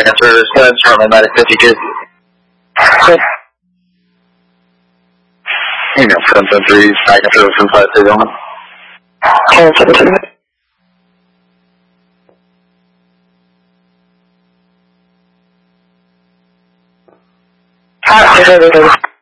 second service, that's from Atlantic 52. Email 773, second service from 531. 773. Hi,